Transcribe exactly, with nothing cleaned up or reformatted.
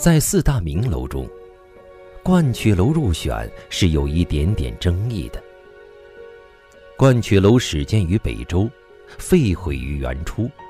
在四大名楼中，鹳曲楼入选是有一点点争议的。鹳曲楼始建于北周，废毁于元初，